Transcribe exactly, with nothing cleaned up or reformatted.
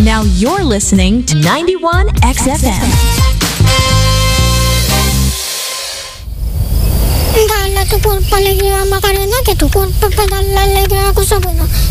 And now you're listening to ninety-one X F M. Dalla tu por paleggia macarena che tu por pedalare de aku sabuna.